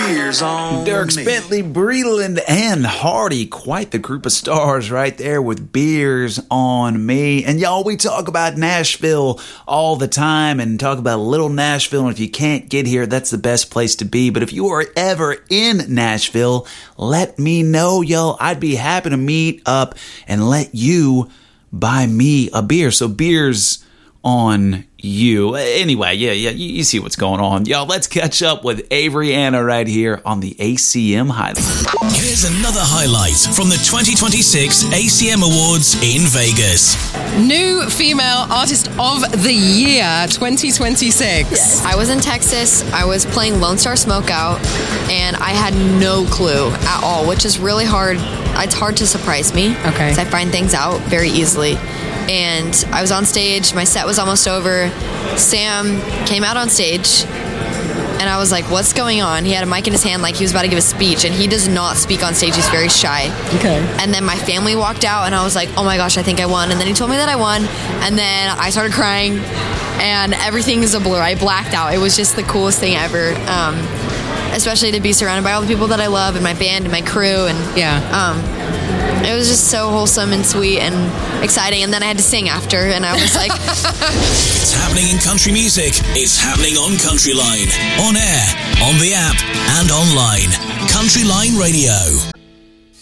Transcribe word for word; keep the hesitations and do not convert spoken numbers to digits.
beers on Dierks me. Bentley, Breland, and Hardy. Quite the group of stars right there with Beers on Me. And y'all, we talk about Nashville all the time and talk about Little Nashville. And if you can't get here, that's the best place to be. But if you are ever in Nashville, let me know, y'all. I'd be happy to meet up and let you buy me a beer. So Beers on You. Anyway, yeah, yeah, you, you see what's going on. Y'all, let's catch up with Avery Anna right here on the A C M Highlight. Here's another highlight from the twenty twenty-six A C M Awards in Vegas. New Female Artist of the Year twenty twenty-six. Yes. I was in Texas. I was playing Lone Star Smokeout, and I had no clue at all, which is really hard. It's hard to surprise me. Okay. 'Cause I find things out very easily. And I was on stage. My set was almost over. Sam came out on stage, and I was like, what's going on? He had a mic in his hand like he was about to give a speech, and he does not speak on stage. He's very shy. Okay. And then my family walked out, and I was like, oh my gosh, I think I won. And then he told me that I won, and then I started crying, and everything is a blur. I blacked out. It was just the coolest thing ever, um, especially to be surrounded by all the people that I love and my band and my crew. And Yeah. um, it was just so wholesome and sweet and exciting. And then I had to sing after, and I was like... It's happening in country music. It's happening on Country Line. On air, on the app, and online. Country Line Radio.